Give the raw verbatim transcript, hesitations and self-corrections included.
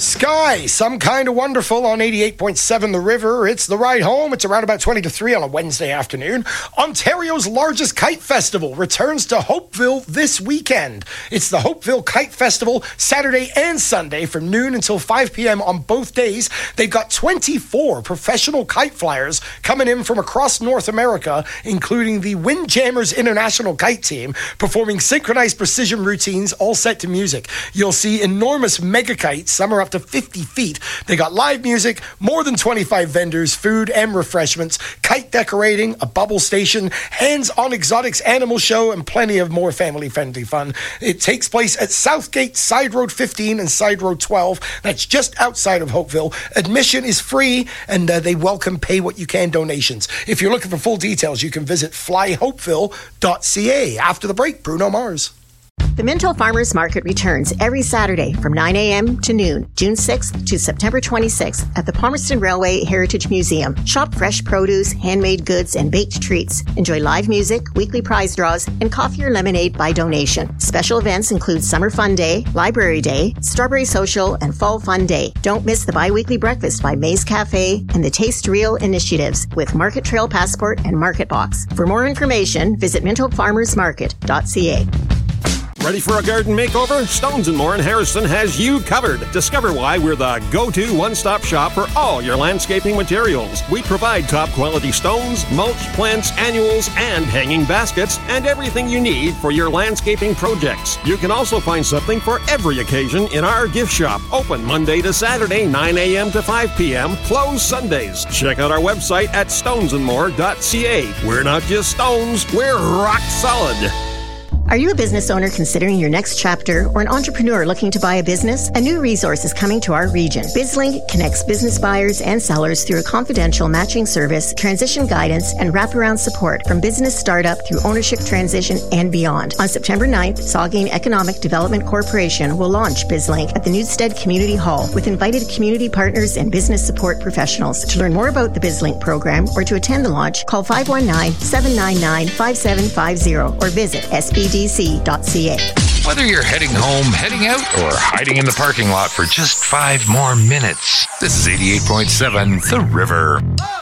Sky, Some Kind of Wonderful on eighty-eight point seven The River. It's the ride home. It's around about twenty to three on a Wednesday afternoon. Ontario's largest kite festival returns to Hopeville this weekend. It's the Hopeville Kite Festival, Saturday and Sunday from noon until five p.m. on both days. They've got twenty-four professional kite flyers coming in from across North America, including the Windjammers International Kite Team, performing synchronized precision routines all set to music. You'll see enormous mega kites. Some are up to fifty feet. They got live music, more than twenty-five vendors, food and refreshments, kite decorating, a bubble station, hands-on exotics animal show, and plenty of more family-friendly fun. It takes place at Southgate, Side Road fifteen and Side Road twelve. That's just outside of Hopeville. Admission is free, and uh, they welcome pay-what-you-can donations. If you're looking for full details, you can visit fly hopeville dot c a. After the break, Bruno Mars. The Minto Farmers Market returns every Saturday from nine a.m. to noon, June sixth to September twenty-sixth at the Palmerston Railway Heritage Museum. Shop fresh produce, handmade goods, and baked treats. Enjoy live music, weekly prize draws, and coffee or lemonade by donation. Special events include Summer Fun Day, Library Day, Strawberry Social, and Fall Fun Day. Don't miss the bi-weekly breakfast by Maze Cafe and the Taste Real initiatives with Market Trail Passport and Market Box. For more information, visit minto farmers market dot c a. Ready for a garden makeover? Stones and More in Harrison has you covered. Discover why we're the go-to one-stop shop for all your landscaping materials. We provide top-quality stones, mulch, plants, annuals, and hanging baskets, and everything you need for your landscaping projects. You can also find something for every occasion in our gift shop. Open Monday to Saturday, nine a.m. to five p.m. Closed Sundays. Check out our website at stones and more dot c a. We're not just stones, we're rock solid. Are you a business owner considering your next chapter or an entrepreneur looking to buy a business? A new resource is coming to our region. BizLink connects business buyers and sellers through a confidential matching service, transition guidance, and wraparound support from business startup through ownership transition and beyond. On September ninth, Saugeen Economic Development Corporation will launch BizLink at the Newstead Community Hall with invited community partners and business support professionals. To learn more about the BizLink program or to attend the launch, call five one nine, seven nine nine, five seven five zero or visit s b d c dot c a. Whether you're heading home, heading out, or hiding in the parking lot for just five more minutes, this is eighty-eight point seven The River.